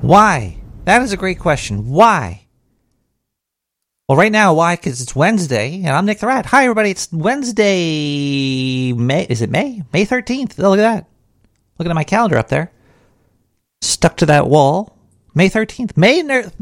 Why? That is a great question. Why? Well, right now, why? Because it's Wednesday, and I'm Nick the Rat. Hi, everybody. It's Wednesday, is it May? May 13th. Oh, look at that. Looking at my calendar up there. Stuck to that wall. May 13th. May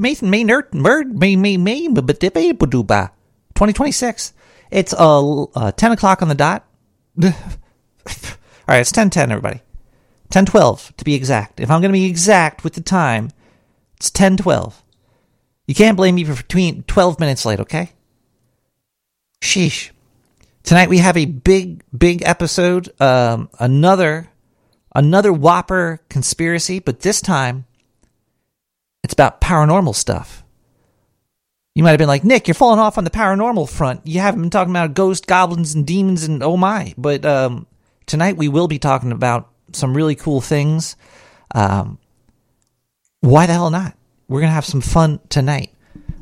2026. It's 10 o'clock on the dot. All right, it's 10:10, everybody. 10:12 to be exact. If I'm going to be exact with the time, it's 10:12. You can't blame me for between 12 minutes late, okay? Sheesh. Tonight we have a big episode. Another whopper conspiracy, but this time it's about paranormal stuff. You might have been like, Nick, you're falling off on the paranormal front. You haven't been talking about ghosts, goblins, and demons, and oh my. But tonight we will be talking about some really cool things. Why the hell not? We're going to have some fun tonight.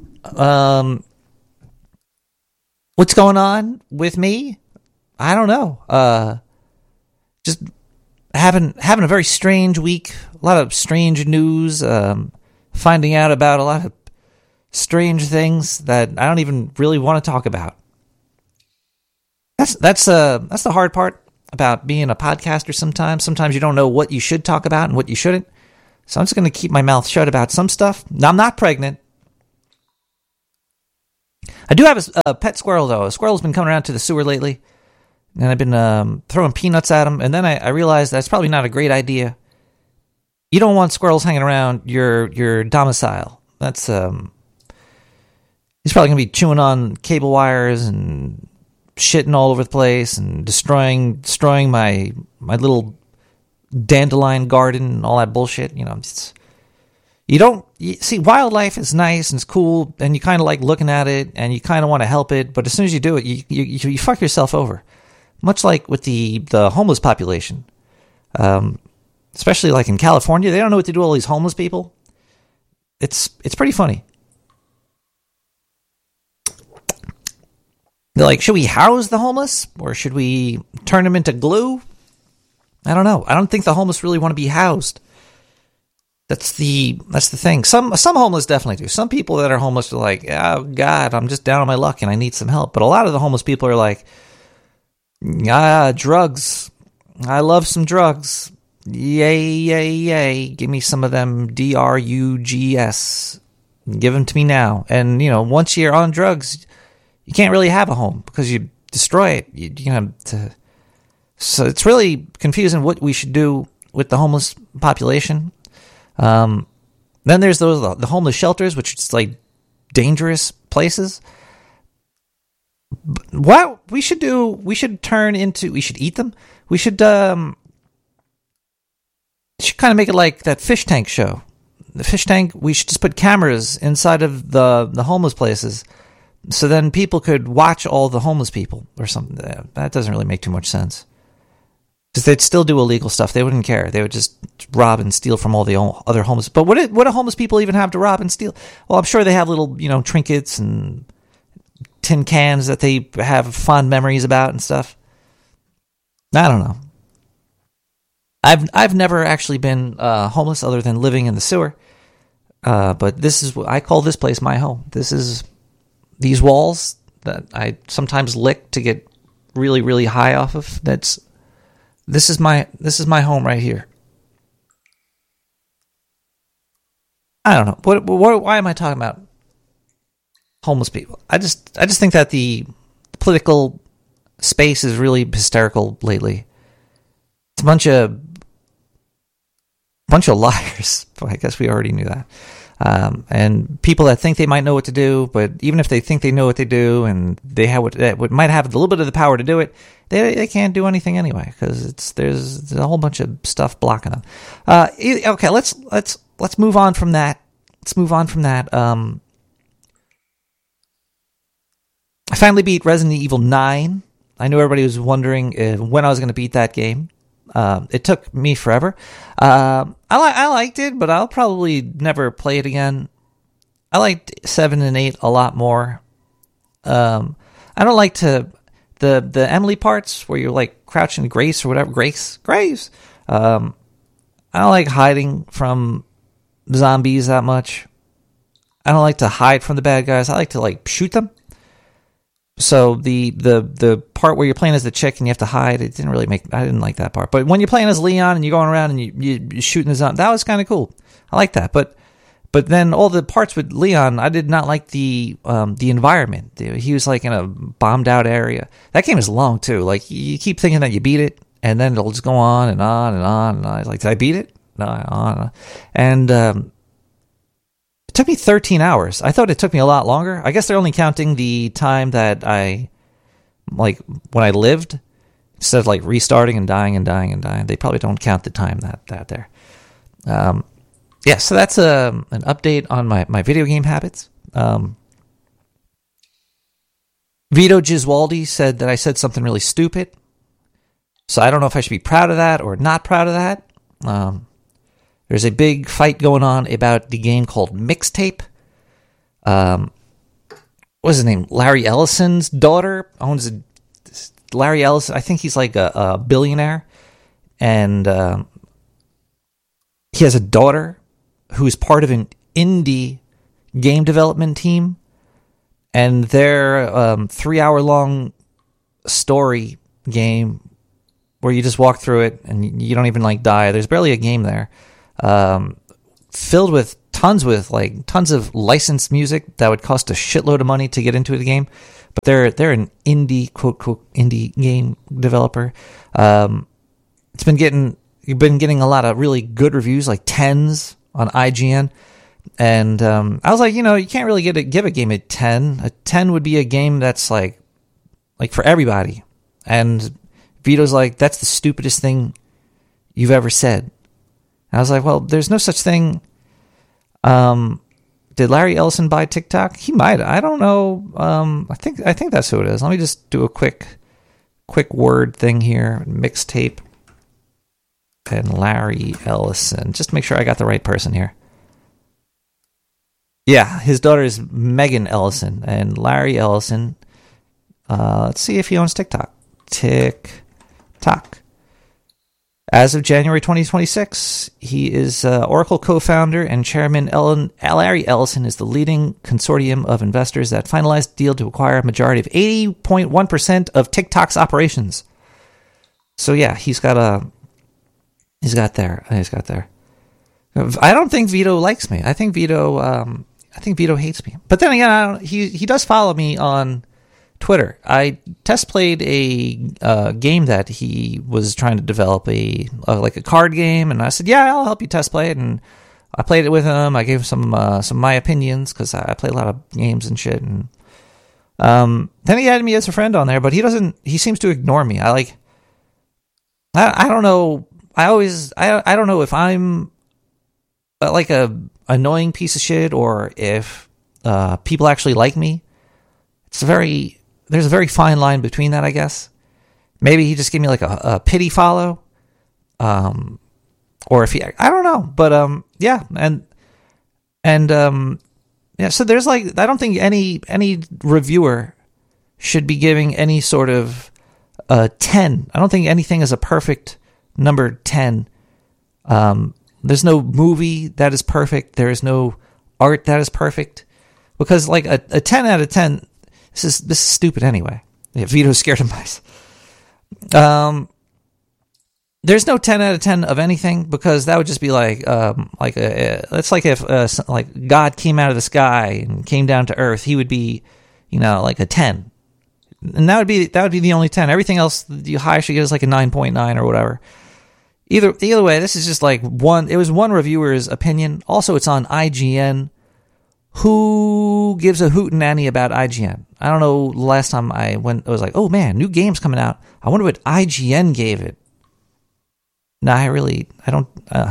What's going on with me? I don't know. Just having a very strange week. A lot of strange news. Finding out about a lot of strange things that I don't even really want to talk about. That's the hard part about being a podcaster sometimes. Sometimes you don't know what you should talk about and what you shouldn't. So I'm just going to keep my mouth shut about some stuff. Now, I'm not pregnant. I do have a pet squirrel, though. A squirrel's been coming around to the sewer lately, and I've been throwing peanuts at him, and then I realized that's probably not a great idea. You don't want squirrels hanging around your domicile. That's he's probably going to be chewing on cable wires and shitting all over the place and destroying my little dandelion garden and all that bullshit. You know, see, wildlife is nice and it's cool, and you kind of like looking at it, and you kind of want to help it, but as soon as you do it, you fuck yourself over. Much like with the homeless population, especially like in California, they don't know what to do with all these homeless people. It's pretty funny. They're like, should we house the homeless, or should we turn them into glue? I don't know. I don't think the homeless really want to be housed. That's the thing. Some homeless definitely do. Some people that are homeless are like, oh God, I'm just down on my luck and I need some help. But a lot of the homeless people are like, drugs. I love some drugs. Yay. Give me some of them drugs. Give them to me now. And, you know, once you're on drugs, you can't really have a home because you destroy it. So it's really confusing what we should do with the homeless population. Then there's the homeless shelters, which is like dangerous places. What we should do, we should eat them. We should kind of make it like that fish tank show. The fish tank, we should just put cameras inside of the homeless places, so then people could watch all the homeless people or something. That doesn't really make too much sense. Because they'd still do illegal stuff. They wouldn't care. They would just rob and steal from all the other homeless. But what do homeless people even have to rob and steal? Well, I'm sure they have little, trinkets and tin cans that they have fond memories about and stuff. I don't know. I've never actually been homeless other than living in the sewer. But this is I call this place my home. This is these walls that I sometimes lick to get really, really high off of. This is my home right here. I don't know. Why am I talking about homeless people? I just think that the political space is really hysterical lately. It's a bunch of liars. I guess we already knew that. And people that think they might know what to do, but even if they think they know what they do and they might have a little bit of the power to do it, they can't do anything anyway because there's a whole bunch of stuff blocking them. Okay, let's move on from that. I finally beat Resident Evil 9. I know everybody was wondering when I was going to beat that game. It took me forever. I liked it, but I'll probably never play it again. I liked 7 and 8 a lot more. I don't like the Emily parts where you're like crouching Grace or whatever. Grace. I don't like hiding from zombies that much. I don't like to hide from the bad guys. I like to like shoot them. So the part where you're playing as the chick and you have to hide, I didn't like that part. But when you're playing as Leon and you're going around and you're shooting the zombie, that was kind of cool. I like that. But then all the parts with Leon, I did not like the environment. He was like in a bombed out area. That game is long too. Like you keep thinking that you beat it, and then it'll just go on and on and on and on. Like, did I beat it? No, on and on. And it took me 13 hours. I thought it took me a lot longer. I guess they're only counting the time that when I lived, instead of like restarting and dying and dying and dying. They probably don't count the time that there. Yeah, so that's an update on my video game habits. Vito Giswaldi said that I said something really stupid. So I don't know if I should be proud of that or not proud of that. There's a big fight going on about the game called Mixtape. What's his name? Larry Ellison's daughter owns Larry Ellison. I think he's like a billionaire. And he has a daughter who's part of an indie game development team. And their 3-hour-long story game where you just walk through it and you don't even like die. There's barely a game there. Filled with tons of licensed music that would cost a shitload of money to get into the game, but they're an indie quote indie game developer. You've been getting a lot of really good reviews, like 10s on IGN, and I was like, you can't really give a game a 10. A 10 would be a game that's like for everybody, and Vito's like, that's the stupidest thing you've ever said. I was like, well, there's no such thing. Did Larry Ellison buy TikTok? He might. I don't know. I think that's who it is. Let me just do a quick word thing here. Mixtape and Larry Ellison. Just to make sure I got the right person here. Yeah, his daughter is Megan Ellison. And Larry Ellison, let's see if he owns TikTok. TikTok. As of January 2026, he is Oracle co-founder and chairman. Larry Ellison is the leading consortium of investors that finalized the deal to acquire a majority of 80.1% of TikTok's operations. So yeah, he's got there. I don't think Vito likes me. I think Vito hates me. But then again, he does follow me on Twitter. I test played a game that he was trying to develop, like a card game, and I said, "Yeah, I'll help you test play it." And I played it with him. I gave him some of my opinions because I play a lot of games and shit. And then he added me as a friend on there, but he doesn't. He seems to ignore me. I don't know. I don't know if I'm like a annoying piece of shit or if people actually like me. There's a very fine line between that, I guess. Maybe he just gave me like a pity follow. Or if I don't know. But, yeah. Yeah, so there's I don't think any reviewer should be giving any sort of 10. I don't think anything is a perfect number 10. There's no movie that is perfect. There is no art that is perfect. Because like a 10 out of 10, this is stupid anyway. Yeah, Vito's scared of mice. There's no 10 out of 10 of anything because that would just be it's like if like God came out of the sky and came down to earth, he would be, like a 10. And that would be the only 10. Everything else the highest you get is like a 9.9 or whatever. Either way, this is just like it was one reviewer's opinion. Also, it's on IGN. Who gives a hootenanny about IGN? I don't know. Last time I went, I was like, oh man, new game's coming out. I wonder what IGN gave it. No, I don't.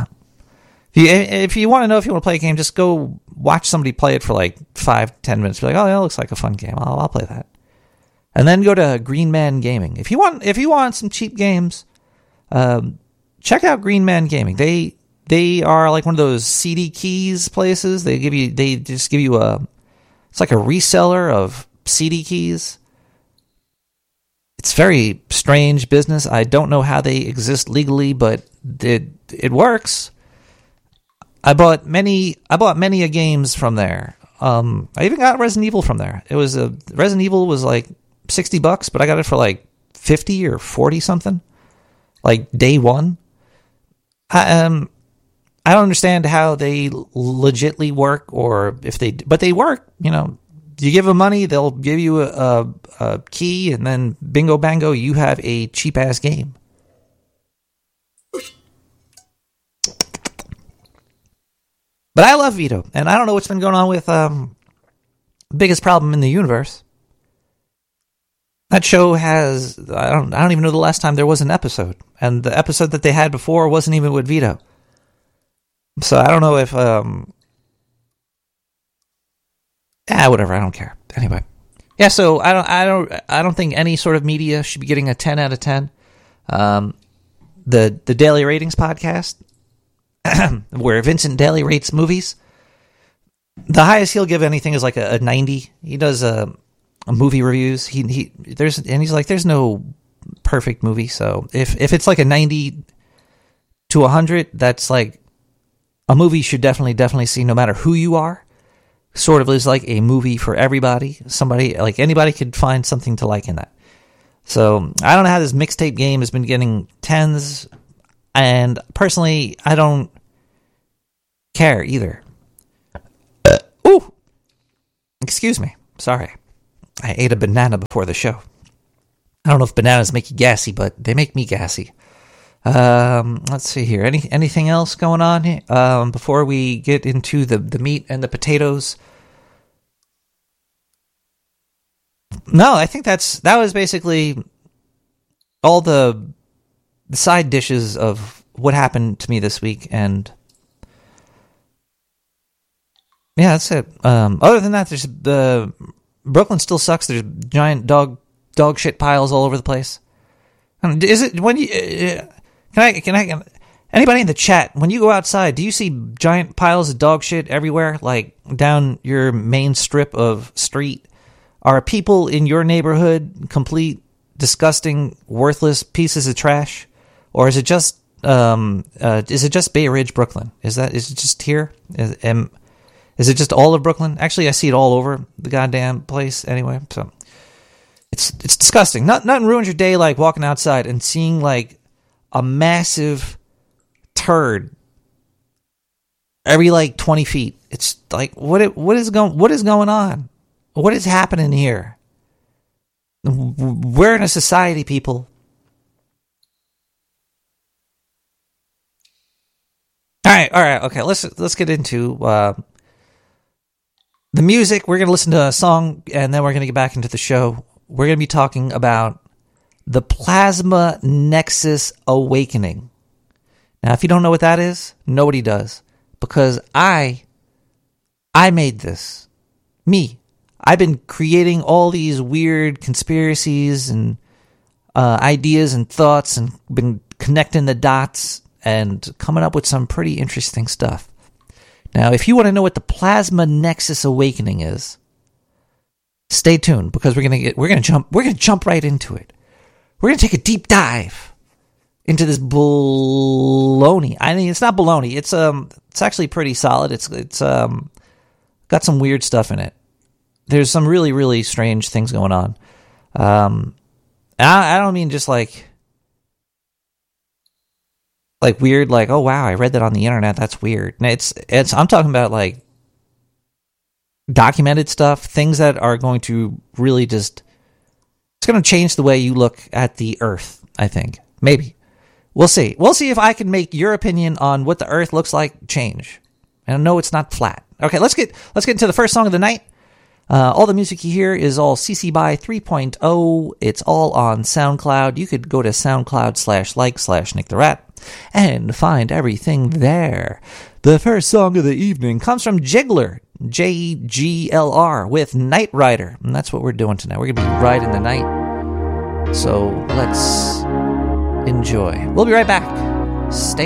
If you want to know if you want to play a game, just go watch somebody play it for like 5-10 minutes. Be like, oh, that looks like a fun game. I'll play that. And then go to Green Man Gaming. If you want some cheap games, check out Green Man Gaming. They are like one of those CD keys places. They just give you it's like a reseller of CD keys. It's very strange business. I don't know how they exist legally, but it works. I bought many a games from there. I even got Resident Evil from there. Resident Evil was like $60, but I got it for like 50 or 40 something, like day one. I don't understand how they legitly work, but they work. You know, you give them money, they'll give you a key, and then bingo bango, you have a cheap ass game. But I love Vito, and I don't know what's been going on with Biggest Problem in the Universe. That show has, I don't even know the last time there was an episode, and the episode that they had before wasn't even with Vito. So I don't know if whatever, I don't care. Anyway. Yeah, so I don't think any sort of media should be getting a 10 out of 10. The Daily Ratings podcast, where Vincent Daly rates movies, the highest he'll give anything is like a 90. He does movie reviews. He's like, there's no perfect movie. So if it's like a 90 to 100, that's like a movie you should definitely see, no matter who you are. Sort of is like a movie for everybody. Anybody could find something to like in that. So I don't know how this mixtape game has been getting 10s, and personally, I don't care either. Ooh! Excuse me. Sorry. I ate a banana before the show. I don't know if bananas make you gassy, but they make me gassy. Let's see here. Anything else going on here? Before we get into the meat and the potatoes? No, I think that was basically all the side dishes of what happened to me this week, and yeah, that's it. Other than that, there's Brooklyn still sucks. There's giant dog shit piles all over the place. Is it when you can I anybody in the chat, when you go outside, do you see giant piles of dog shit everywhere, like down your main strip of street? Are people in your neighborhood complete, disgusting, worthless pieces of trash, or is it just Bay Ridge, Brooklyn? Is it just here? Is it just all of Brooklyn? Actually, I see it all over the goddamn place. Anyway, so it's disgusting. Nothing ruins your day like walking outside and seeing like a massive turd every like 20 feet. It's like what is going on? What is happening here? We're in a society, people. All right, okay. Let's get into the music. We're gonna listen to a song, and then we're gonna get back into the show. We're gonna be talking about the Plasma Nexus Awakening. Now, if you don't know what that is, nobody does, because I made this. Me. I've been creating all these weird conspiracies and ideas and thoughts, and been connecting the dots and coming up with some pretty interesting stuff. Now, if you want to know what the Plasma Nexus Awakening is, stay tuned, because we're gonna jump right into it. We're gonna take a deep dive into this baloney. I mean, it's not baloney. It's actually pretty solid. It's got some weird stuff in it. There's some really, really strange things going on. I don't mean just like weird, like, oh wow, I read that on the internet, that's weird. I'm talking about like documented stuff, things that are going to really it's going to change the way you look at the Earth, I think. Maybe. We'll see. We'll see if I can make your opinion on what the Earth looks like change. And no, it's not flat. Okay, let's get into the first song of the night. All the music you hear is all CC BY 3.0. It's all on SoundCloud. You could go to SoundCloud/like/Nick the Rat and find everything there. The first song of the evening comes from Jiggler, JGLR, with Night Rider. And that's what we're doing tonight. We're going to be riding the night. So let's enjoy. We'll be right back. Stay